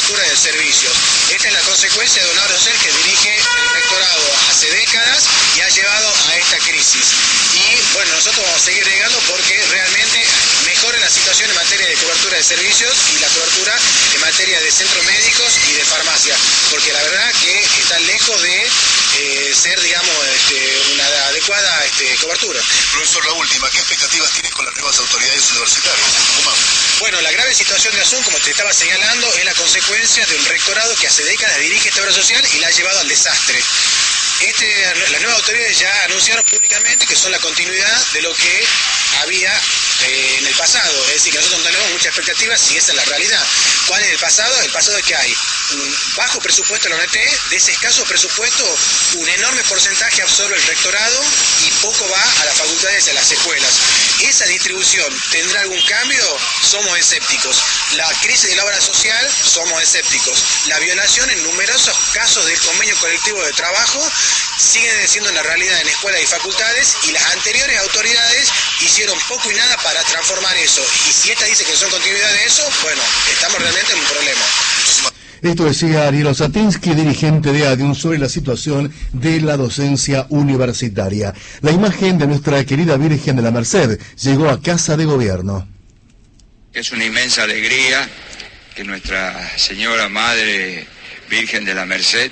cobertura de servicios. Esta es la consecuencia de una obra social que dirige el rectorado hace décadas y ha llevado a esta crisis. Y bueno, nosotros vamos a seguir llegando porque realmente mejore la situación en materia de cobertura de servicios y la cobertura en materia de centros médicos y de farmacia, porque la verdad que está lejos de ser, digamos, una adecuada cobertura. Profesor, la última, ¿qué expectativas tienes con las nuevas autoridades universitarias en Tucumán? Bueno, la grave situación de Asun, como te estaba señalando, es la consecuencia de un rectorado que hace décadas dirige esta obra social y la ha llevado al desastre. Las nuevas autoridades ya anunciaron públicamente que son la continuidad de lo que había en el pasado, es decir, que nosotros no tenemos muchas expectativas si esa es la realidad. ¿Cuál es el pasado? El pasado es que hay un bajo presupuesto en la UNT, de ese escaso presupuesto un enorme porcentaje absorbe el rectorado y poco va a las facultades y a las escuelas. ¿Esa distribución tendrá algún cambio? Somos escépticos. La crisis de la obra social, somos escépticos. La violación en numerosos casos del convenio colectivo de trabajo sigue siendo una realidad en escuelas y facultades, y las anteriores autoridades hicieron poco y nada para transformar eso. Y si esta dice que son continuidad de eso, bueno, estamos realmente en un problema. Esto decía Ariel Osatinsky, dirigente de ADIUN, sobre la situación de la docencia universitaria. La imagen de nuestra querida Virgen de la Merced llegó a Casa de Gobierno. Es una inmensa alegría que Nuestra Señora Madre Virgen de la Merced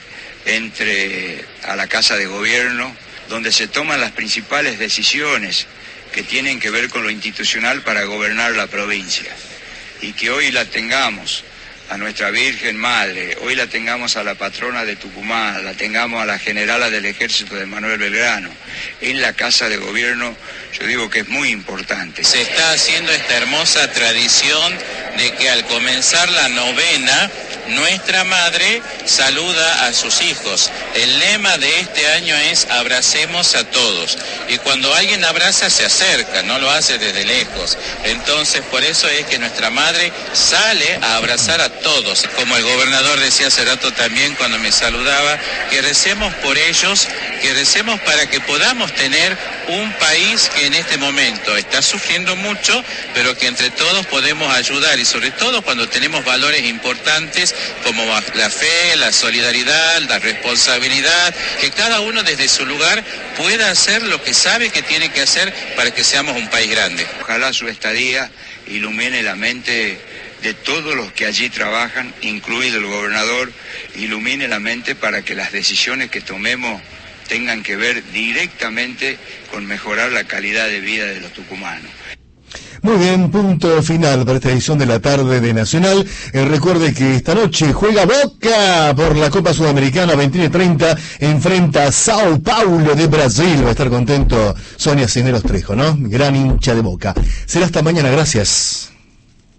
entre a la Casa de Gobierno, donde se toman las principales decisiones que tienen que ver con lo institucional para gobernar la provincia. Y que hoy la tengamos a nuestra Virgen Madre, hoy la tengamos a la patrona de Tucumán, la tengamos a la generala del Ejército de Manuel Belgrano, en la Casa de Gobierno, yo digo que es muy importante. Se está haciendo esta hermosa tradición de que al comenzar la novena, nuestra Madre saluda a sus hijos. El lema de este año es abracemos a todos. Y cuando alguien abraza se acerca, no lo hace desde lejos. Entonces por eso es que nuestra Madre sale a abrazar a todos. Como el gobernador decía hace rato también cuando me saludaba, que recemos por ellos, que recemos para que podamos tener un país que en este momento está sufriendo mucho, pero que entre todos podemos ayudar, y sobre todo cuando tenemos valores importantes como la fe, la solidaridad, la responsabilidad, que cada uno desde su lugar pueda hacer lo que sabe que tiene que hacer para que seamos un país grande. Ojalá su estadía ilumine la mente de todos los que allí trabajan, incluido el gobernador, ilumine la mente para que las decisiones que tomemos tengan que ver directamente con mejorar la calidad de vida de los tucumanos. Muy bien, punto final para esta edición de la tarde de Nacional. Recuerde que esta noche juega Boca por la Copa Sudamericana 21:30, enfrenta a Sao Paulo de Brasil. Va a estar contento Sonia Cisneros Trejo, ¿no? Gran hincha de Boca. Será hasta mañana, gracias.